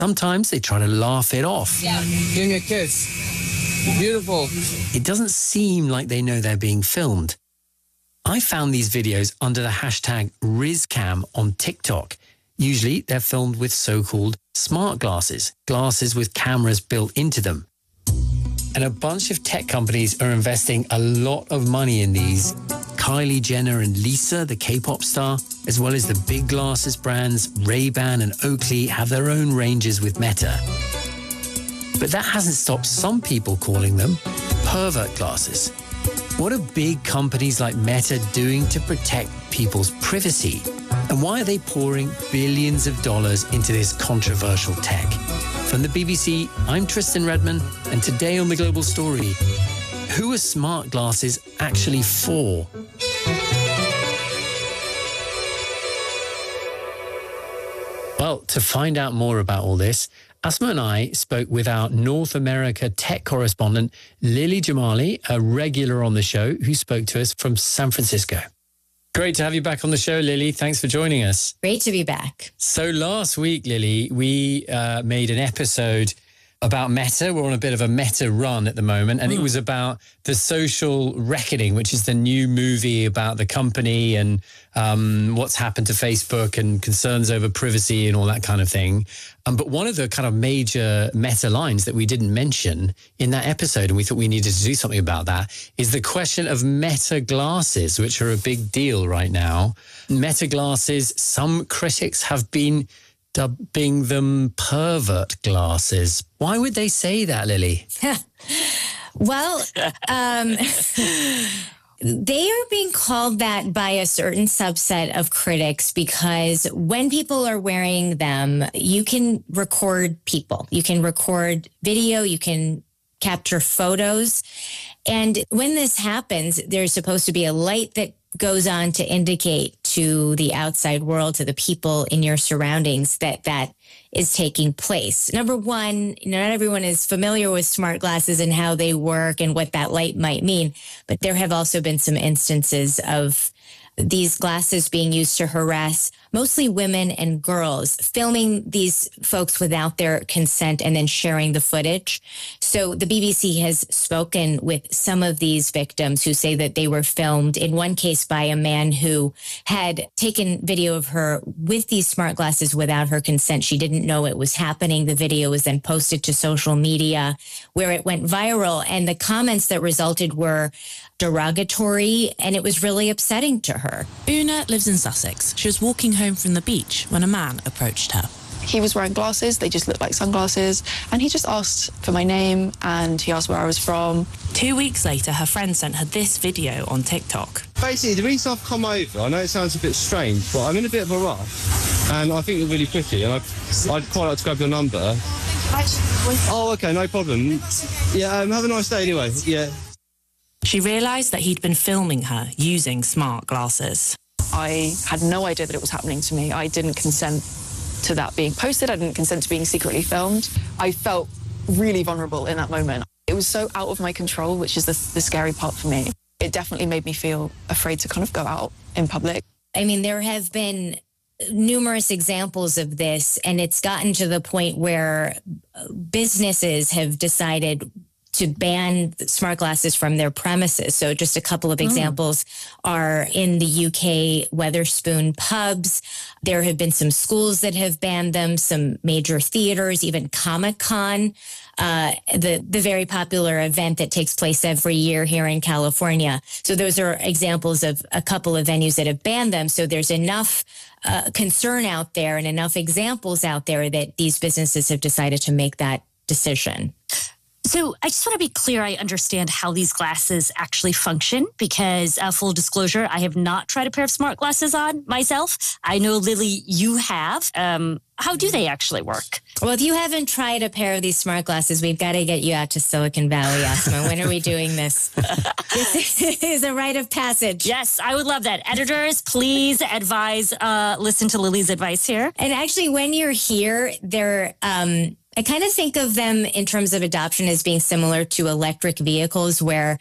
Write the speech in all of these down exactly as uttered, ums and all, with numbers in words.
Sometimes they try to laugh it off. Yeah. Give me a kiss. Beautiful. It doesn't seem like they know they're being filmed. I found these videos under the hashtag RizCam on TikTok. Usually they're filmed with so-called smart glasses, glasses with cameras built into them. And a bunch of tech companies are investing a lot of money in these. Kylie Jenner and Lisa, the K-pop star, as well as the big glasses brands Ray-Ban and Oakley have their own ranges with Meta. But that hasn't stopped some people calling them pervert glasses. What are big companies like Meta doing to protect people's privacy? And why are they pouring billions of dollars into this controversial tech? From the B B C, I'm Tristan Redman, and today on The Global Story, who are smart glasses actually for? Well, to find out more about all this, Asma and I spoke with our North America tech correspondent, Lily Jamali, a regular on the show, who spoke to us from San Francisco. Great to have you back on the show, Lily. Thanks for joining us. Great to be back. So last week, Lily, we uh, made an episode about Meta. We're on a bit of a Meta run at the moment, and mm. it was about The Social Reckoning, which is the new movie about the company and um, what's happened to Facebook and concerns over privacy and all that kind of thing. Um, but one of the kind of major Meta lines that we didn't mention in that episode, and we thought we needed to do something about that, is the question of Meta glasses, which are a big deal right now. Meta glasses, some critics have been dubbing them pervert glasses. Why would they say that, Lily? Well, um, they are being called that by a certain subset of critics because when people are wearing them, you can record people. You can record video. You can capture photos. And when this happens, there's supposed to be a light that goes on to indicate to the outside world, to the people in your surroundings, that that is taking place. Number one, you know, not everyone is familiar with smart glasses and how they work and what that light might mean. But there have also been some instances of these glasses being used to harass mostly women and girls, filming these folks without their consent and then sharing the footage. So the B B C has spoken with some of these victims who say that they were filmed, in one case by a man who had taken video of her with these smart glasses without her consent. She didn't know it was happening. The video was then posted to social media where it went viral, and the comments that resulted were derogatory, and it was really upsetting to her. Una lives in Sussex. She was walking home from the beach when a man approached her. He was wearing glasses, they just looked like sunglasses, and he just asked for my name and he asked where I was from. Two weeks later, her friend sent her this video on TikTok. Basically, the reason I've come over, I know it sounds a bit strange, but I'm in a bit of a rush, and I think you're really pretty, and I'd, I'd quite like to grab your number. Oh, okay, no problem. Yeah, um, have a nice day anyway, yeah. She realised that he'd been filming her using smart glasses. I had no idea that it was happening to me. I didn't consent to that being posted. I didn't consent to being secretly filmed. I felt really vulnerable in that moment. It was so out of my control, which is the, the scary part for me. It definitely made me feel afraid to kind of go out in public. I mean, there have been numerous examples of this, and it's gotten to the point where businesses have decided to ban smart glasses from their premises. So just a couple of examples oh. are in the U K, Wetherspoon pubs. There have been some schools that have banned them, some major theaters, even Comic-Con, uh, the, the very popular event that takes place every year here in California. So those are examples of a couple of venues that have banned them. So there's enough uh, concern out there and enough examples out there that these businesses have decided to make that decision. So I just want to be clear, I understand how these glasses actually function because, uh, full disclosure, I have not tried a pair of smart glasses on myself. I know, Lily, you have. Um, how do they actually work? Well, if you haven't tried a pair of these smart glasses, we've got to get you out to Silicon Valley, Asma. When are we doing this? This is a rite of passage. Yes, I would love that. Editors, please advise, uh, listen to Lily's advice here. And actually, when you're here, they're... Um, I kind of think of them in terms of adoption as being similar to electric vehicles, where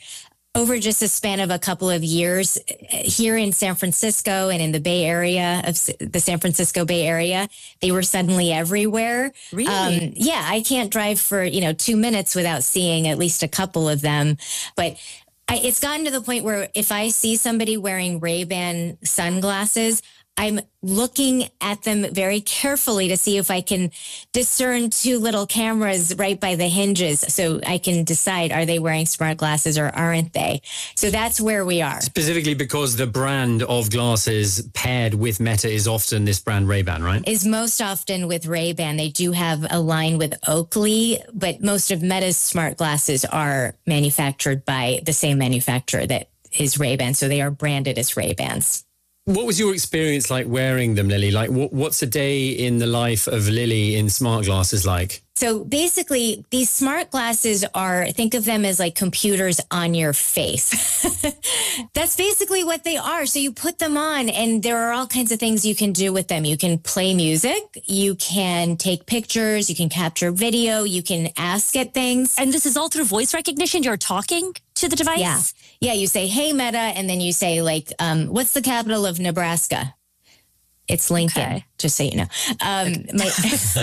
over just a span of a couple of years here in San Francisco and in the Bay Area of the San Francisco Bay Area, they were suddenly everywhere. Really? Um, yeah, I can't drive for, you know, two minutes without seeing at least a couple of them. But I, it's gotten to the point where if I see somebody wearing Ray-Ban sunglasses, I'm looking at them very carefully to see if I can discern two little cameras right by the hinges so I can decide, are they wearing smart glasses or aren't they? So that's where we are. Specifically because the brand of glasses paired with Meta is often this brand Ray-Ban, right? Is most often with Ray-Ban. They do have a line with Oakley, but most of Meta's smart glasses are manufactured by the same manufacturer that is Ray-Ban. So they are branded as Ray-Bans. What was your experience like wearing them, Lily? Like, what, what's a day in the life of Lily in smart glasses like? So basically, these smart glasses are, think of them as like computers on your face. That's basically what they are. So you put them on and there are all kinds of things you can do with them. You can play music, you can take pictures, you can capture video, you can ask it things. And this is all through voice recognition. You're talking to the device? Yeah. Yeah. You say, hey, Meta. And then you say, like, um, what's the capital of Nebraska? It's Lincoln, okay. Just so you know. Um, my,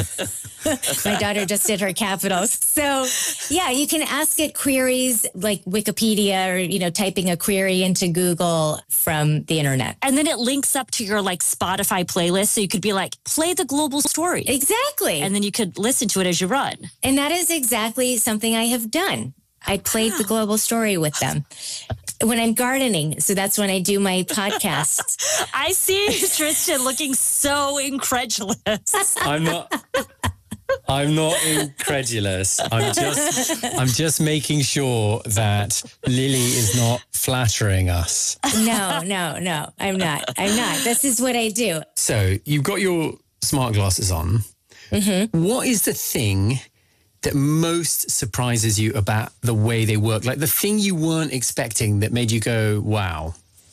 my daughter just did her capitals. So, yeah, you can ask it queries like Wikipedia or, you know, typing a query into Google from the internet. And then it links up to your, like, Spotify playlist. So you could be like, play the global story. Exactly. And then you could listen to it as you run. And that is exactly something I have done. I played the global story with them. When I'm gardening, so that's when I do my podcasts. I see Tristan looking so incredulous. I'm not. I'm not incredulous. I'm just. I'm just making sure that Lily is not flattering us. No, no, no. I'm not. I'm not. This is what I do. So you've got your smart glasses on. Mm-hmm. What is the thing that most surprises you about the way they work? Like the thing you weren't expecting that made you go, wow.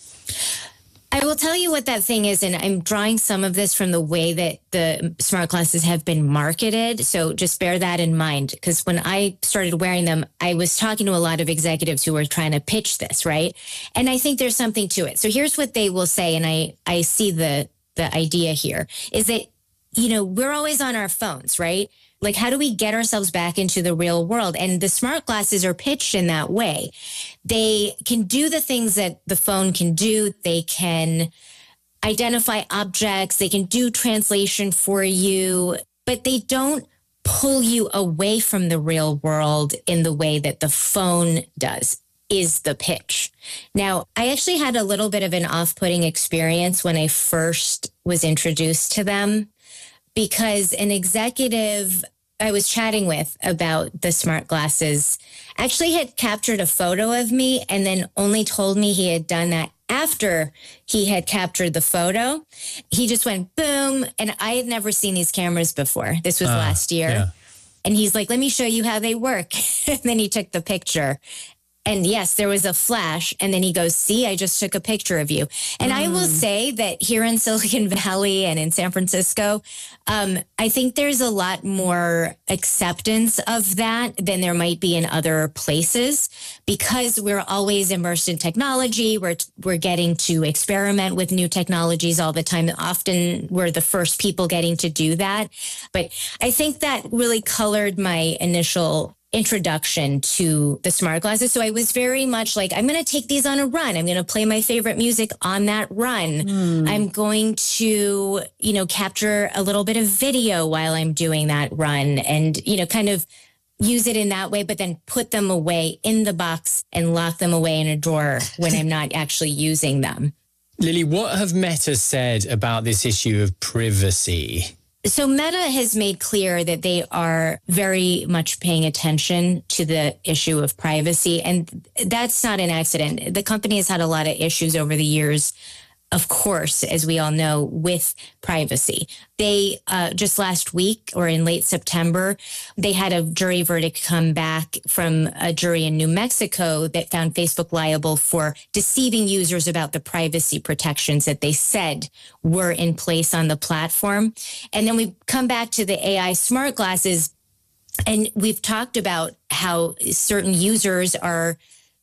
I will tell you what that thing is, and I'm drawing some of this from the way that the smart glasses have been marketed. So just bear that in mind, because when I started wearing them, I was talking to a lot of executives who were trying to pitch this, right? And I think there's something to it. So here's what they will say, and I, I see the the idea here, is that, you know, we're always on our phones, right? Like, how do we get ourselves back into the real world? And the smart glasses are pitched in that way. They can do the things that the phone can do. They can identify objects. They can do translation for you, but they don't pull you away from the real world in the way that the phone does, is the pitch. Now, I actually had a little bit of an off-putting experience when I first was introduced to them, because an executive I was chatting with about the smart glasses actually had captured a photo of me and then only told me he had done that after he had captured the photo. He just went boom. And I had never seen these cameras before. This was uh, last year. Yeah. And he's like, let me show you how they work. And then he took the picture. And yes, there was a flash. And then he goes, see, I just took a picture of you. And mm. I will say that here in Silicon Valley and in San Francisco, um, I think there's a lot more acceptance of that than there might be in other places, because we're always immersed in technology. We're, we're getting to experiment with new technologies all the time. Often we're the first people getting to do that. But I think that really colored my initial introduction to the smart glasses. So I was very much like, I'm going to take these on a run. I'm going to play my favorite music on that run. Mm. I'm going to, you know, capture a little bit of video while I'm doing that run and, you know, kind of use it in that way, but then put them away in the box and lock them away in a drawer when I'm not actually using them. Lily, what have Meta said about this issue of privacy? So Meta has made clear that they are very much paying attention to the issue of privacy. And that's not an accident. The company has had a lot of issues over the years, of course, as we all know, with privacy. They uh, just last week or in late September, they had a jury verdict come back from a jury in New Mexico that found Facebook liable for deceiving users about the privacy protections that they said were in place on the platform. And then we come back to the A I smart glasses, and we've talked about how certain users are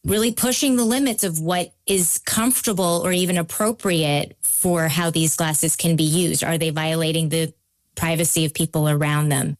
really pushing the limits of what is comfortable or even appropriate for how these glasses can be used. Are they violating the privacy of people around them?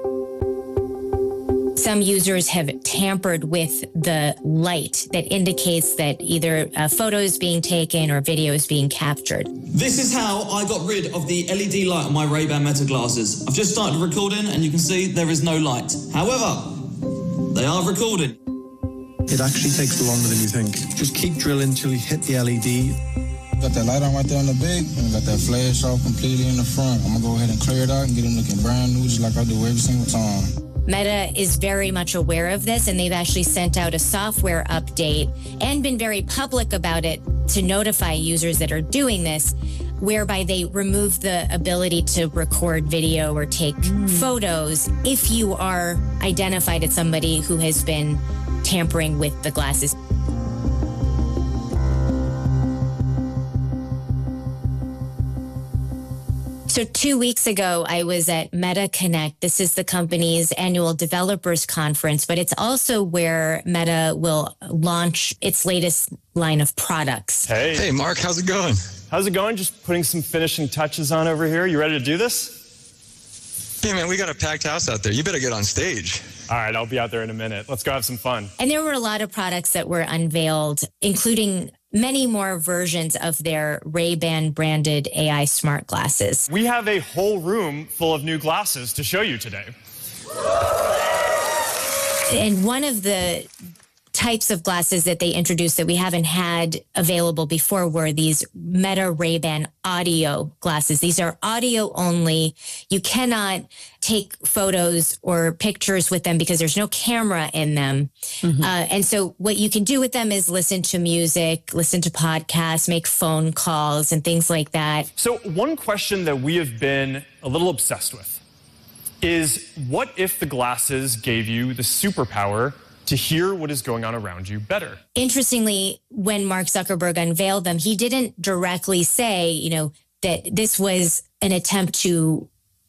Some users have tampered with the light that indicates that either a photo is being taken or video is being captured. This is how I got rid of the L E D light on my Ray-Ban Meta glasses. I've just started recording and you can see there is no light. However, they are recording. It actually takes longer than you think. Just keep drilling till you hit the L E D. Got that light on right there on the big, and got that flash off completely in the front. I'm gonna go ahead and clear it out and get them looking brand new, just like I do every single time. Meta is very much aware of this, and they've actually sent out a software update and been very public about it to notify users that are doing this, whereby they remove the ability to record video or take mm. photos if you are identified as somebody who has been tampering with the glasses. So two weeks ago, I was at Meta Connect. This is the company's annual developers conference, but it's also where Meta will launch its latest line of products. Hey. Hey, Mark, how's it going? How's it going? Just putting some finishing touches on over here. You ready to do this? Yeah, man, we got a packed house out there. You better get on stage. All right, I'll be out there in a minute. Let's go have some fun. And there were a lot of products that were unveiled, including many more versions of their Ray-Ban branded A I smart glasses. We have a whole room full of new glasses to show you today. And one of the types of glasses that they introduced that we haven't had available before were these Meta Ray-Ban audio glasses. These are audio only. You cannot take photos or pictures with them because there's no camera in them. Mm-hmm. Uh, and so what you can do with them is listen to music, listen to podcasts, make phone calls and things like that. So one question that we have been a little obsessed with is, what if the glasses gave you the superpower to hear what is going on around you better? Interestingly, when Mark Zuckerberg unveiled them, he didn't directly say, you know, that this was an attempt to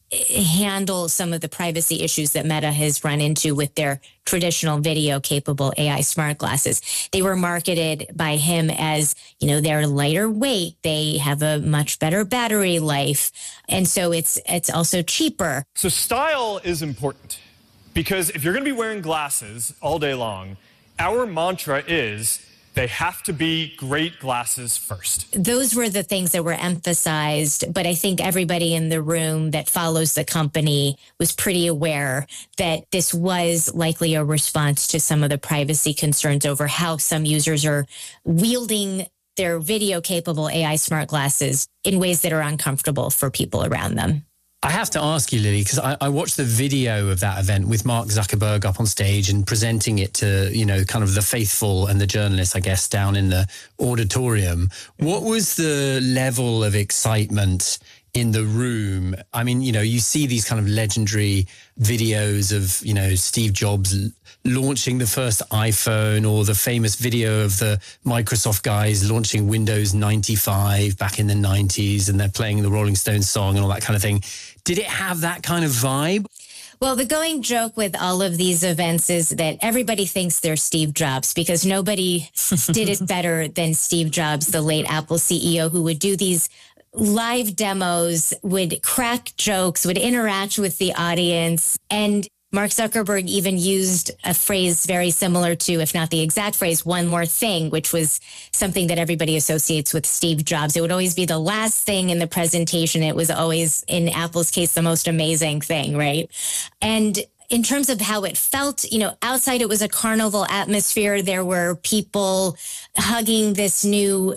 handle some of the privacy issues that Meta has run into with their traditional video capable A I smart glasses. They were marketed by him as, you know, they're lighter weight. They have a much better battery life. And so it's it's also cheaper. So style is important, because if you're going to be wearing glasses all day long, our mantra is they have to be great glasses first. Those were the things that were emphasized, but I think everybody in the room that follows the company was pretty aware that this was likely a response to some of the privacy concerns over how some users are wielding their video-capable A I smart glasses in ways that are uncomfortable for people around them. I have to ask you, Lily, because I, I watched the video of that event with Mark Zuckerberg up on stage and presenting it to, you know, kind of the faithful and the journalists, I guess, down in the auditorium. What was the level of excitement in the room? I mean, you know, you see these kind of legendary videos of, you know, Steve Jobs launching the first iPhone, or the famous video of the Microsoft guys launching Windows ninety-five back in the nineties, and they're playing the Rolling Stones song and all that kind of thing. Did it have that kind of vibe? Well, the going joke with all of these events is that everybody thinks they're Steve Jobs, because nobody did it better than Steve Jobs, the late Apple C E O, who would do these live demos, would crack jokes, would interact with the audience. And Mark Zuckerberg even used a phrase very similar to, if not the exact phrase, one more thing, which was something that everybody associates with Steve Jobs. It would always be the last thing in the presentation. It was always, in Apple's case, the most amazing thing, right? And in terms of how it felt, you know, outside it was a carnival atmosphere. There were people hugging this new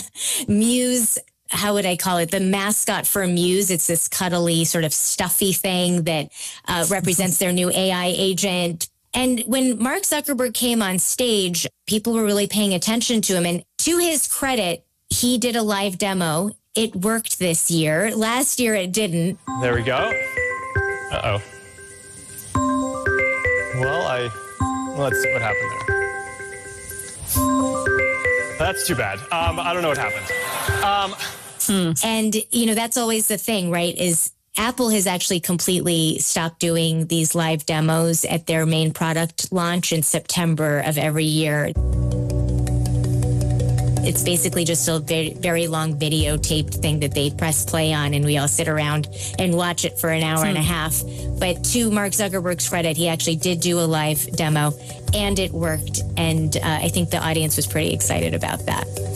Muse, how would I call it? The mascot for Muse. It's this cuddly sort of stuffy thing that uh, represents their new A I agent. And when Mark Zuckerberg came on stage, people were really paying attention to him. And to his credit, he did a live demo. It worked this year. Last year, it didn't. There we go. Uh-oh. Well, I... Well, let's see what happened there. That's too bad. Um, I don't know what happened. Um... Hmm. And, you know, that's always the thing, right, is Apple has actually completely stopped doing these live demos at their main product launch in September of every year. it's basically just a very, very long videotaped thing that they press play on, and we all sit around and watch it for an hour and a half. But to Mark Zuckerberg's credit, he actually did do a live demo, and it worked. And uh, I think the audience was pretty excited about that.